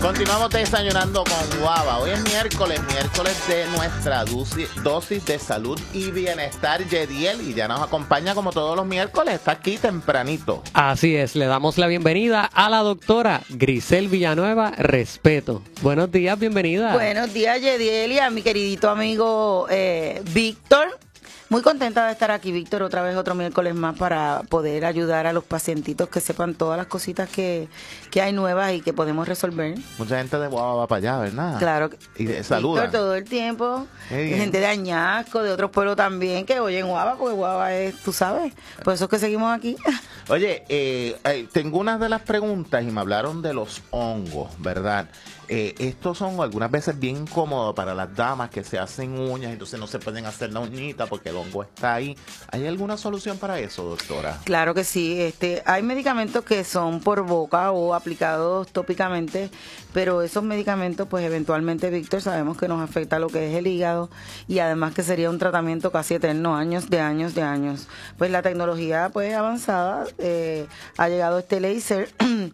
Continuamos desayunando con Guava. Hoy es miércoles de nuestra dosis de salud y bienestar. Yediel, y ya nos acompaña como todos los miércoles, está aquí tempranito. Así es, le damos la bienvenida a la doctora Grisel Villanueva Respeto. Buenos días, bienvenida. Buenos días, Yediel, y a mi queridito amigo Víctor. Muy contenta de estar aquí, Víctor, otra vez otro miércoles más para poder ayudar a los pacientitos que sepan todas las cositas que hay nuevas y que podemos resolver. Mucha gente de Guava va para allá, ¿verdad? Claro. Y saluda. Víctor, todo el tiempo. Gente de Añasco, de otros pueblos también que oyen Guava, porque Guava es, tú sabes, por eso es que seguimos aquí. Oye, tengo una de las preguntas y me hablaron de los hongos, ¿verdad? Estos son algunas veces bien incómodos para las damas que se hacen uñas, entonces no se pueden hacer la uñita porque el hongo está ahí. ¿Hay alguna solución para eso, doctora? Claro que sí. Hay medicamentos que son por boca o aplicados tópicamente, pero esos medicamentos, pues eventualmente, Víctor, sabemos que nos afecta lo que es el hígado y además que sería un tratamiento casi eterno, años de años. Pues la tecnología, pues avanzada, ha llegado este láser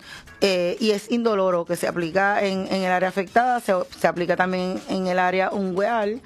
y es indoloro, que se aplica en el área afectada, se aplica también en el área ungueal,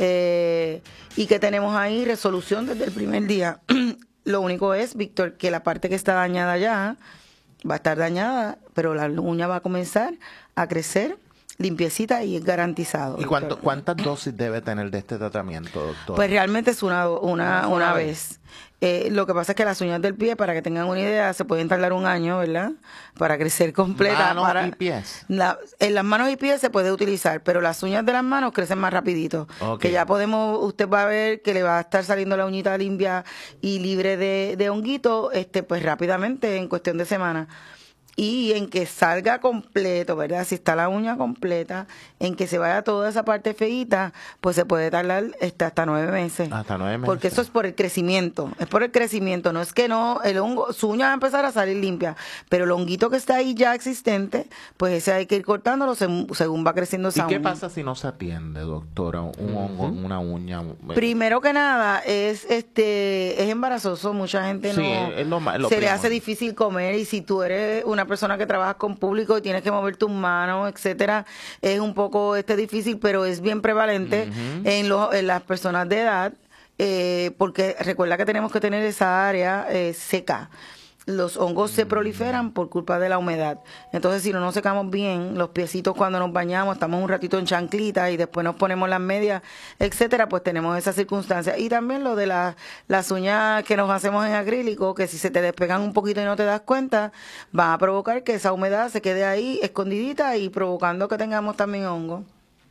y que tenemos ahí resolución desde el primer día. Lo único es, Víctor, que la parte que está dañada ya va a estar dañada, pero la uña va a comenzar a crecer limpiecita y es garantizado. ¿Y cuántas dosis debe tener de este tratamiento, doctor? Pues realmente es una vez. Lo que pasa es que las uñas del pie, para que tengan una idea, se pueden tardar un año, ¿verdad? Para crecer completa. ¿Manos y pies? En las manos y pies se puede utilizar, pero las uñas de las manos crecen más rapidito. Okay. Que ya usted va a ver que le va a estar saliendo la uñita limpia y libre de honguito, pues rápidamente, en cuestión de semanas. Y en que salga completo, ¿verdad? Si está la uña completa, en que se vaya toda esa parte feíta, pues se puede tardar hasta 9 meses. Hasta 9 meses. Porque eso es por el crecimiento, no es que no, el hongo, su uña va a empezar a salir limpia, pero el honguito que está ahí ya existente, pues ese hay que ir cortándolo según va creciendo esa uña. ¿Y qué pasa si no se atiende, doctora, un hongo en una uña? Primero que nada, es embarazoso, mucha gente sí, no es lo se le hace difícil comer, y si tú eres una persona que trabaja con público y tienes que mover tus manos, etcétera, es un poco difícil, pero es bien prevalente en las personas de edad, porque recuerda que tenemos que tener esa área seca. Los hongos se proliferan por culpa de la humedad. Entonces, si no nos secamos bien los piecitos cuando nos bañamos, estamos un ratito en chanclita y después nos ponemos las medias, etcétera, pues tenemos esa circunstancia. Y también lo de las uñas que nos hacemos en acrílico, que si se te despegan un poquito y no te das cuenta, van a provocar que esa humedad se quede ahí escondidita y provocando que tengamos también hongo.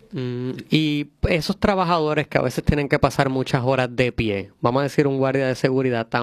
Y esos trabajadores que a veces tienen que pasar muchas horas de pie, vamos a decir un guardia de seguridad,